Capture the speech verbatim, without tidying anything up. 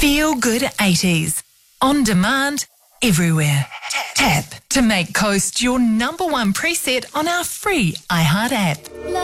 Feel Good eighties. On demand, everywhere. Tap to make Coast your number one preset on our free iHeart app.